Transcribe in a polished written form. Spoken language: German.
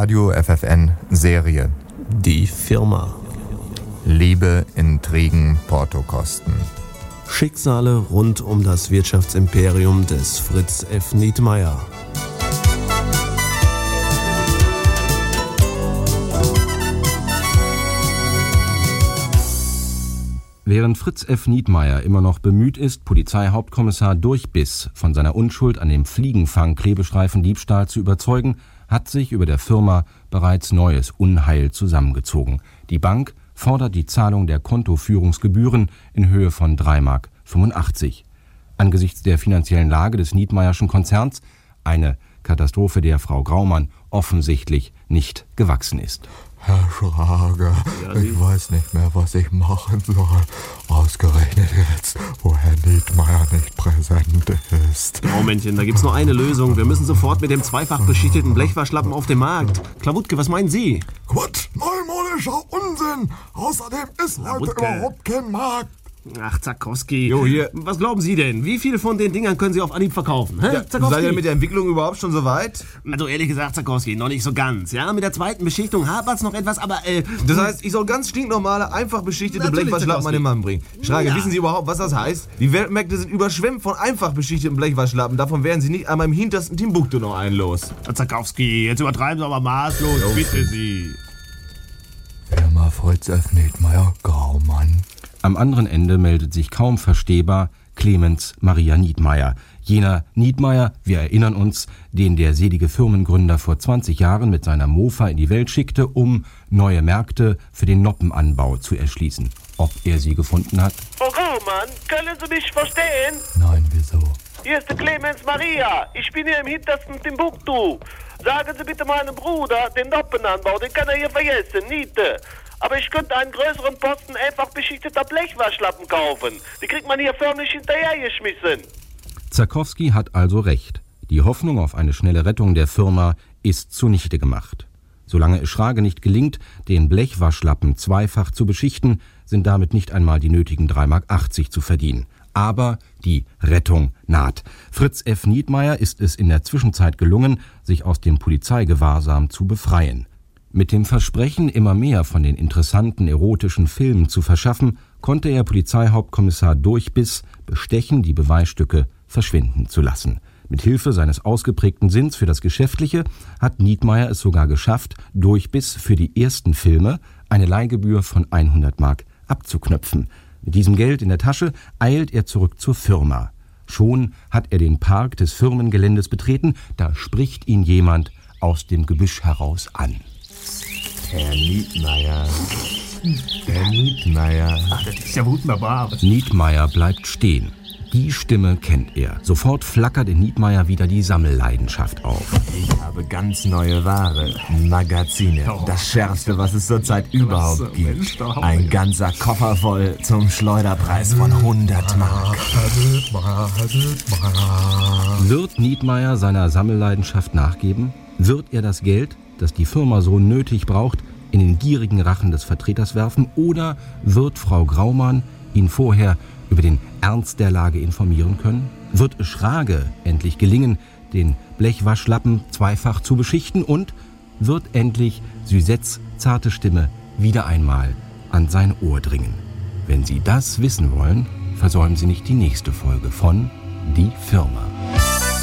Radio FFN Serie. Die Firma. Liebe, Intrigen, Portokosten. Schicksale rund um das Wirtschaftsimperium des Fritz F. Nietmeyer. Während Fritz F. Nietmeyer immer noch bemüht ist, Polizeihauptkommissar Durchbiss von seiner Unschuld an dem Fliegenfang-Klebestreifen-Diebstahl zu überzeugen, hat sich über der Firma bereits neues Unheil zusammengezogen. Die Bank fordert die Zahlung der Kontoführungsgebühren in Höhe von 3,85 Mark. Angesichts der finanziellen Lage des Nietmeyerschen Konzerns eine Katastrophe, der Frau Graumann offensichtlich nicht gewachsen ist. Herr Schrage, ich weiß nicht mehr, was ich machen soll. Ausgerechnet jetzt, wo Herr Nietmeyer nicht präsent ist. Momentchen, da gibt's nur eine Lösung. Wir müssen sofort mit dem zweifach beschichteten Blechwaschlappen auf den Markt. Klawutke, was meinen Sie? Quatsch, neumodischer Unsinn. Außerdem ist heute überhaupt kein Markt. Ach, Zakowski. Jo, hier. Was glauben Sie denn? Wie viele von den Dingern können Sie auf Anhieb verkaufen? Hä? Ja, seid ihr mit der Entwicklung überhaupt schon so weit? Also ehrlich gesagt, Zakowski, noch nicht so ganz. Ja, mit der zweiten Beschichtung hapert's noch etwas, aber Das heißt, ich soll ganz stinknormale, einfach beschichtete Blechwaschlappen an den Mann bringen. Schrage, wissen Sie überhaupt, was das heißt? Die Weltmärkte sind überschwemmt von einfach beschichteten Blechwaschlappen. Davon werden Sie nicht einmal im hintersten Timbuktu noch einen los. Zakowski, jetzt übertreiben Sie aber maßlos. Jo. Bitte Sie. Firma Fritz F. Nietmeyer, Graumann. Am anderen Ende meldet sich kaum verstehbar Clemens Maria Nietmeyer. Jener Nietmeyer, wir erinnern uns, den der selige Firmengründer vor 20 Jahren mit seiner Mofa in die Welt schickte, um neue Märkte für den Noppenanbau zu erschließen. Ob er sie gefunden hat? Frau Graumann, können Sie mich verstehen? Nein, wieso? Hier ist der Clemens Maria. Ich bin hier im hintersten Timbuktu. Sagen Sie bitte meinem Bruder, den Noppenanbau, den kann er hier vergessen, Niete. Aber ich könnte einen größeren Posten einfach beschichteter Blechwaschlappen kaufen. Die kriegt man hier förmlich hinterhergeschmissen. Zakowski hat also recht. Die Hoffnung auf eine schnelle Rettung der Firma ist zunichte gemacht. Solange es Schrage nicht gelingt, den Blechwaschlappen zweifach zu beschichten, sind damit nicht einmal die nötigen 3,80 Mark zu verdienen. Aber die Rettung naht. Fritz F. Nietmeyer ist es in der Zwischenzeit gelungen, sich aus dem Polizeigewahrsam zu befreien. Mit dem Versprechen, immer mehr von den interessanten erotischen Filmen zu verschaffen, konnte er Polizeihauptkommissar Durchbiss bestechen, die Beweisstücke verschwinden zu lassen. Mit Hilfe seines ausgeprägten Sinns für das Geschäftliche hat Nietmeyer es sogar geschafft, Durchbiss für die ersten Filme eine Leihgebühr von 100 Mark abzuknöpfen. Mit diesem Geld in der Tasche eilt er zurück zur Firma. Schon hat er den Park des Firmengeländes betreten, da spricht ihn jemand aus dem Gebüsch heraus an. Herr Nietmeyer. Herr Nietmeyer. Ach, das ist ja wunderbar. Nietmeyer bleibt stehen. Die Stimme kennt er. Sofort flackert in Nietmeyer wieder die Sammelleidenschaft auf. Ich habe ganz neue Ware. Magazine. Das Schärfste, was es zurzeit überhaupt gibt. Ein ganzer Koffer voll zum Schleuderpreis von 100 Mark. Wird Nietmeyer seiner Sammelleidenschaft nachgeben? Wird er das Geld, das die Firma so nötig braucht, in den gierigen Rachen des Vertreters werfen? Oder wird Frau Graumann ihn vorher über den Ernst der Lage informieren können? Wird es Schrage endlich gelingen, den Blechwaschlappen zweifach zu beschichten? Und wird endlich Susettes zarte Stimme wieder einmal an sein Ohr dringen? Wenn Sie das wissen wollen, versäumen Sie nicht die nächste Folge von Die Firma.